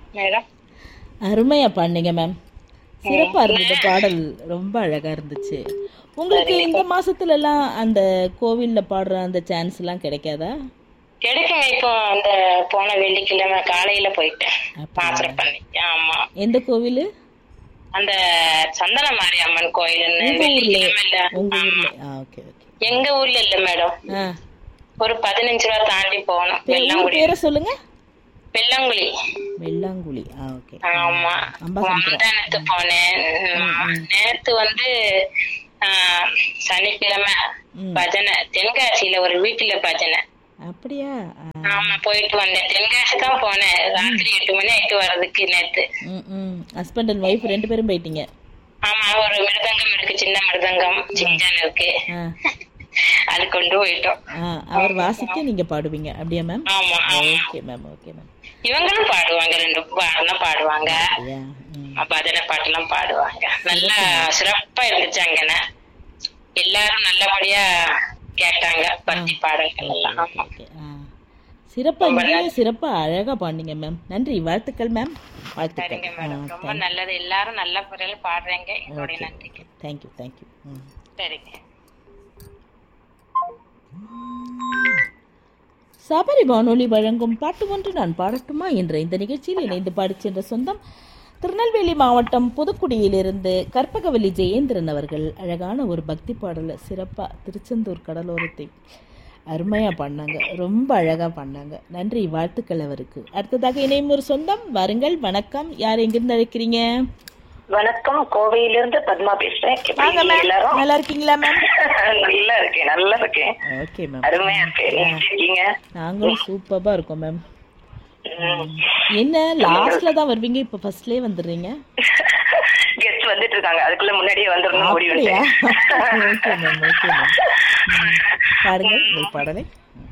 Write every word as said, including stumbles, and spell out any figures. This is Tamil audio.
மேடம். அருமையா பாடுனீங்க மேம். சிறப்பா இருந்தது பாடல், ரொம்ப அழகா இருந்துச்சு. உங்களுக்கு இந்த மாசத்துல எல்லாம் அந்த கோவில்ல பாடுற அந்த சான்ஸ் எல்லாம் கிடைக்காதா? கிடைக்குங்க. இப்போ அந்த போன வெள்ளிக்கிழமை காலையில போயிட்டேன் பாத்திரம் பண்ணி. ஆமா. எந்த கோவில்? அந்த சந்தன மாரியம்மன் கோயில்னு உங்க ஊர்ல? வெள்ளிக்கிழமை இல்ல. உங்க ஆமா. ஊர்ல? ஆ, ஓகே ஓகே. எங்க ஊர்ல இல்ல மேடம். ஆ. ஒரு பதினஞ்சு ரூபா தாண்டி போகணும். ஊர் வெள்ளாங்குடி. பேரை சொல்லுங்க. வெள்ளாங்குழி. வெள்ளாங்குழி. ஆ, ஓகே. ஆமா. நேத்து போனேன். நேத்து வந்து ஆஹ், சனிக்கிழமை பஜனை தென்காசியில ஒரு வீட்டுல பஜனை. அப்படியா? ஆமா, போயிட்டு வந்தேன். தென்காசி தான் போனேன். ராத்திரி எட்டு மணி ஆயிட்டு வர்றதுக்கு நேத்து. ஹஸ்பண்ட் அண்ட் ஒய்ஃப் ரெண்டு பேரும் போயிட்டீங்க? ஆமா, ஒரு மிருதங்கம் இருக்கு, சின்ன மிருதங்கம் சிங்கான் இருக்கு, அது கொண்டு போயிட்டோம். அவர் வாசிக்க நீங்க பாடுவீங்க அப்படியா மேம்? ஆமா. Okay ma'am, okay ma'am. இவங்களும் பாடுவாங்க, ரெண்டு பாடலாம் பாடுவாங்க, பஜனை பாட்டெல்லாம் பாடுவாங்க. நல்லா சிறப்பா இருந்துச்சு. அங்கன எல்லாரும் நல்லபடியா கேட்டாங்க பக்தி பாடல்கள் எல்லாம். ஆமா, சிறப்பா சிறப்பா அழகா பாடுனீங்க மேம். நன்றி, வாழ்த்துக்கள் மேம். வாழ்த்துக்கள் மேடம். ரொம்ப நல்லது, எல்லாரும் நல்ல முறையில பாடுறீங்க. என்னுடைய நன்றி. Thank you thank you. சரிங்க. சபரி வானொலி வழங்கும் பாட்டு ஒன்று நான் பாடட்டுமா என்ற இந்த நிகழ்ச்சியில் இணைந்து பாடிச் சென்ற சொந்தம் திருநெல்வேலி மாவட்டம் புதுக்குடியிலிருந்து கற்பகவல்லி ஜெயேந்திரன் அவர்கள் அழகான ஒரு பக்தி பாடலை சிறப்பாக திருச்செந்தூர் கடலோரத்தை அருமையாக பாடினாங்க. ரொம்ப அழகாக பாடினாங்க. நன்றி, வாழ்த்துக்கள் அவருக்கு. அடுத்ததாக இணையும் ஒரு சொந்தம், வாருங்கள். வணக்கம், யார் எங்கிருந்து அழைக்கிறீங்க? வணக்கம், கோவையிலிருந்து பத்மா பேசுறேன். நல்லா இருக்கீங்களா மேம்? நல்லா இருக்கேன், நல்லா இருக்கேன். ஓகே மேம், அருமையா இருக்கீங்க. நாங்களும் சூப்பரா இருக்கோம் மேம். என்ன லாஸ்ட்ல தான் வருவீங்க, இப்ப ஃபர்ஸ்ட்லயே வந்துடுறீங்க? கெஸ்ட் வந்துட்டு இருக்காங்க, அதுக்குள்ள முன்னாடியே வந்துடணும் ஓடி வந்துட்டேன். Okay ma'am, okay ma'am. பாடுங்க உங்கள் பாடலை.